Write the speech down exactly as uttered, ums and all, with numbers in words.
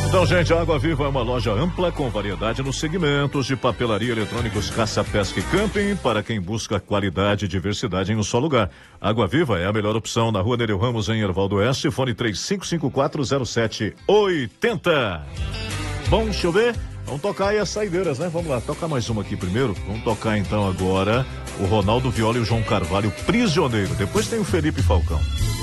Então, gente, a Água Viva é uma loja ampla com variedade nos segmentos de papelaria, eletrônicos, caça, pesca e camping para quem busca qualidade e diversidade em um só lugar. Água Viva é a melhor opção na Rua Nereu Ramos, em Hervaldo Oeste, fone três cinco cinco quatro zero sete oito zero. Bom, deixa eu ver. Vamos tocar aí as saideiras, né? Vamos lá, tocar mais uma aqui primeiro. Vamos tocar então agora o Ronaldo Viola e o João Carvalho, Prisioneiro. Depois tem o Felipe Falcão.